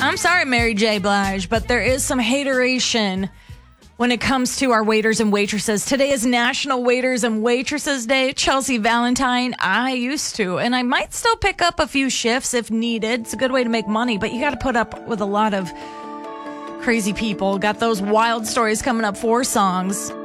I'm sorry, Mary J. Blige, but there is some hateration when it comes to our waiters and waitresses. Today is National Waiters and Waitresses Day. Chelsea Valentine, I used to, and I might still pick up a few shifts if needed. It's a good way to make money, but you got to put up with a lot of crazy people. Got those wild stories coming up, 4 songs.